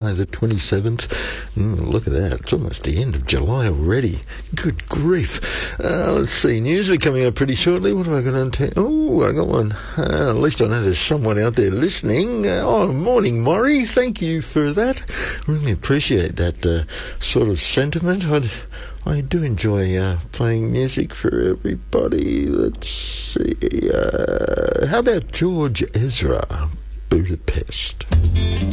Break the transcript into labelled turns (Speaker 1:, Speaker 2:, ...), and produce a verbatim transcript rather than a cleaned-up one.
Speaker 1: July the twenty-seventh. Mm, look at that. It's almost the end of July already. Good grief. Uh, let's see. News will be coming up pretty shortly. What have I got on tell? Oh, I got one. Uh, at least I know there's someone out there listening. Uh, oh, morning, Maury. Thank you for that. Really appreciate that uh, sort of sentiment. I'd, I do enjoy uh, playing music for everybody. Let's see. Uh, how about George Ezra, Budapest?